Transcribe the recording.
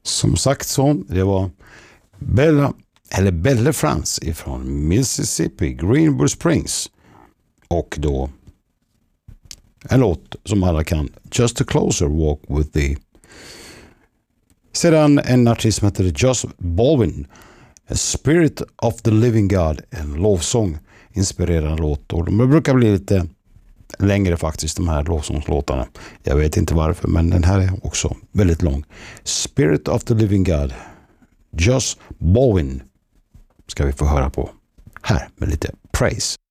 Som sagt så, det var Belle France ifrån Mississippi, Greenwood Springs. Och då en låt som alla kan, Just a Closer Walk with Thee. Sedan en artist som heter Josh Baldwin, A Spirit of the Living God, en lovsång, inspirerande låt. Och de brukar bli lite längre faktiskt, de här lovsångslåtarna. Jag vet inte varför, men den här är också väldigt lång. Spirit of the Living God, Josh Baldwin ska vi få höra på här med lite praise.